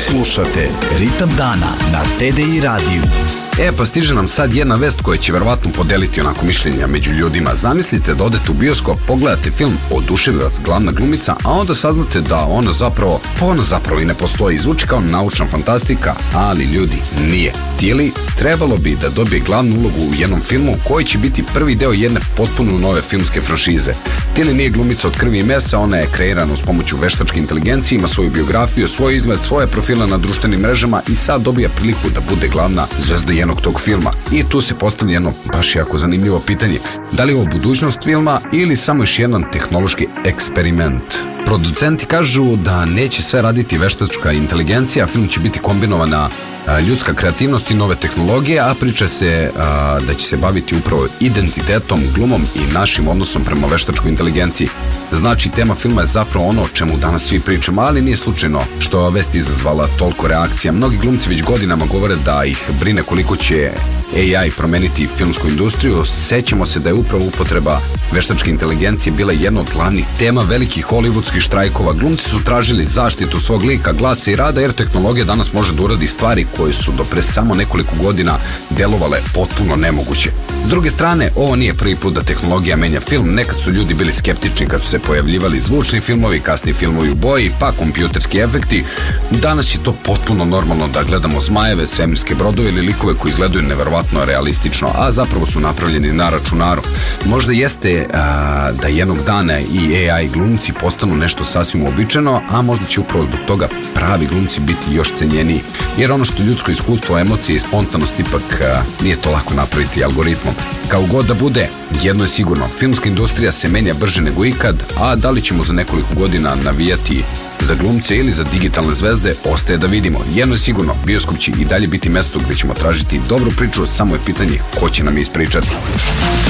Slušate Ritam dana na TDI radiju. Pa stiže nam sad jedna vest koja će verovatno podeliti onako mišljenja među ljudima. Zamislite da odete u bioskop, pogledate film, oduševi vas glavna glumica, a onda saznate da ona zapravo i ne postoji. Zvuči kao naučna fantastika, ali ljudi, nije. Tili trebalo bi da dobije glavnu ulogu u jednom filmu koji će biti prvi deo jedne potpuno nove filmske franšize. Tili nije glumica od krvi i mesa, ona je kreirana uz pomoću veštačke inteligencije, ima svoju biografiju, svoj izgled, svoje profile na društvenim mrežama i sad dobija priliku da bude glavna zvezda jednog tog filma. I tu se postavlja jedno baš jako zanimljivo pitanje. Da li je ovo budućnost filma ili samo još jedan tehnološki eksperiment? Producenti kažu da neće sve raditi veštačka inteligencija, film će biti kombinovana ljudska kreativnost i nove tehnologije, a priča se da će se baviti upravo identitetom, glumom i našim odnosom prema veštačkoj inteligenciji. Znači, tema filma je zapravo ono o čemu danas svi pričamo, ali nije slučajno što ova vest izazvala toliko reakcija. Mnogi glumci već godinama govore da ih brine koliko će AI promeniti filmsku industriju. Sećamo se da je upravo upotreba veštačke inteligencije bila jedna od glavnih tema velikih hollywoodskih štrajkova. Glumci su tražili zaštitu svog lika, glasa i rada, jer tehnologija danas može da uradi stvari koje su do pre samo nekoliko godina delovale potpuno nemoguće. S druge strane, ovo nije prvi put da tehnologija menja film. Nekad su ljudi bili skeptični kad su se pojavljivali zvučni filmovi, kasni filmovi u boji, pa kompjuterski efekti. Danas je to potpuno normalno da gledamo zmajeve, svemirske brodove ili likove koji izgledaju neverovatno realistično, a zapravo su napravljeni na računaru. Možda jeste da jednog dana i AI glumci postanu nešto sasvim uobičajeno, a možda će upravo zbog toga pravi glumci biti još cenjeniji. Jer ono što ljudsko iskustvo, emocije i spontanost ipak nije to lako napraviti algoritmom. Kao god da bude, jedno je sigurno, filmska industrija se menja brže nego ikad, a da li ćemo za nekoliko godina navijati za glumce ili za digitalne zvezde, ostaje da vidimo. Jedno je sigurno, bioskop će i dalje biti mesto gde ćemo tražiti dobru priču, samo je pitanje ko će nam ispričati.